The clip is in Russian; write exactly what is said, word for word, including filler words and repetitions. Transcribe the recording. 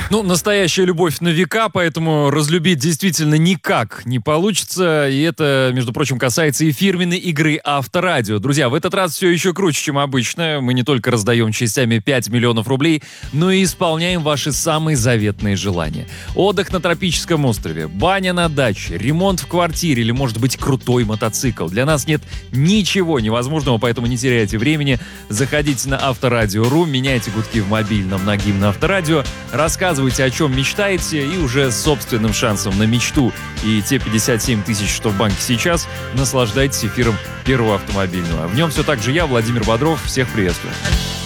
Ну, настоящая любовь на века, поэтому разлюбить действительно никак не получится. И это, между прочим, касается и фирменной игры Авторадио. Друзья, в этот раз все еще круче, чем обычно. Мы не только раздаем частями пять миллионов рублей, но и исполняем ваши самые заветные желания. Отдых на тропическом острове, баня на даче, ремонт в квартире или, может быть, крутой мотоцикл. Для нас нет ничего невозможного, поэтому не теряйте времени. Заходите на авторадио точка ру, меняйте гудки в мобильном на гимн Авторадио, рассказывайте, о чем мечтаете, и уже с собственным шансом на мечту и те пятьдесят семь тысяч, что в банке сейчас, наслаждайтесь эфиром Первого автомобильного. В нем все так же я, Владимир Бодров. Всех приветствую.